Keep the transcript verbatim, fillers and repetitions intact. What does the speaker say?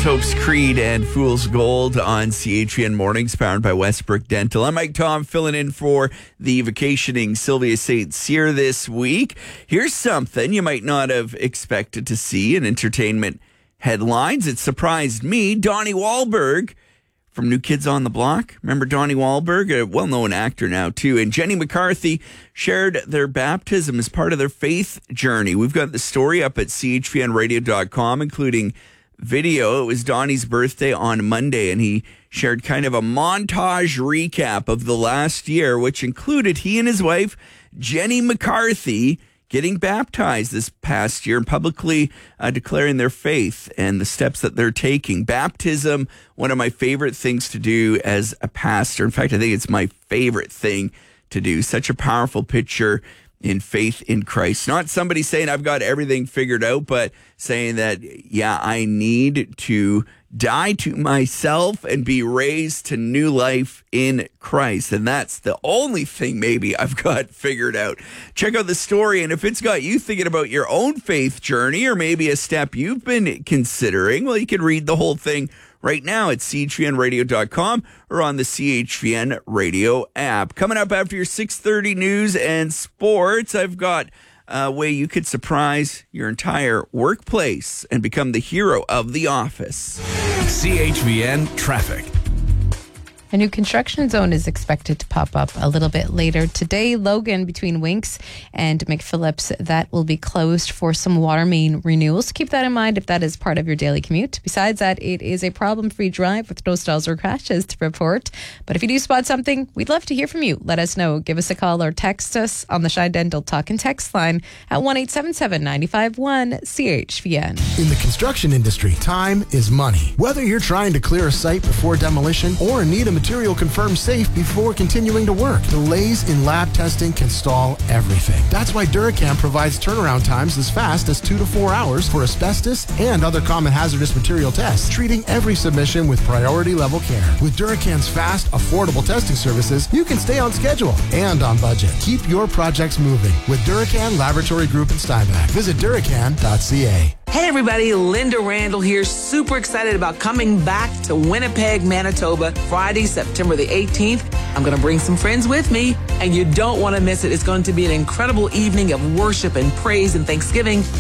Hope's Creed and Fool's Gold on C H V N Mornings, powered by Westbrook Dental. I'm Mike Tom, filling in for the vacationing Sylvia Saint Cyr this week. Here's something you might not have expected to see in entertainment headlines. It surprised me. Donnie Wahlberg from New Kids on the Block. Remember Donnie Wahlberg, a well-known actor now too, and Jenny McCarthy shared their baptism as part of their faith journey. We've got the story up at C H V N radio dot com, including video. It was Donnie's birthday on Monday, and he shared kind of a montage recap of the last year, which included he and his wife, Jenny McCarthy, getting baptized this past year and publicly uh, declaring their faith and the steps that they're taking. Baptism, one of my favorite things to do as a pastor. In fact, I think it's my favorite thing to do. Such a powerful picture in faith in Christ. Not somebody saying I've got everything figured out, but saying that, yeah, I need to die to myself and be raised to new life in Christ. And that's the only thing maybe I've got figured out. Check out the story, and if it's got you thinking about your own faith journey or maybe a step you've been considering, well, you can read the whole thing right now at C H V N radio dot com or on the C H V N radio app. Coming up after your six thirty news and sports, I've got a way you could surprise your entire workplace and become the hero of the office. C H V N traffic. A new construction zone is expected to pop up a little bit later today. Logan between Winks and McPhillips, that will be closed for some water main renewals. Keep that in mind if that is part of your daily commute. Besides that, it is a problem-free drive with no stalls or crashes to report. But if you do spot something, we'd love to hear from you. Let us know. Give us a call or text us on the Shine Dental Talk and Text line at one eight seven seven, nine five one, C H V N. In the construction industry, time is money. Whether you're trying to clear a site before demolition or need a material confirmed safe before continuing to work, delays in lab testing can stall everything. That's why Duracam provides turnaround times as fast as two to four hours for asbestos and other common hazardous material tests, treating every submission with priority level care. With Duracam's fast, affordable testing services, you can stay on schedule and on budget. Keep your projects moving with Duracan Laboratory Group in Steinbach. Visit Duracan dot C A. Hey everybody, Linda Randall here. Super excited about coming back to Winnipeg, Manitoba, Friday, September the eighteenth. I'm going to bring some friends with me, and you don't want to miss it. It's going to be an incredible evening of worship and praise and thanksgiving.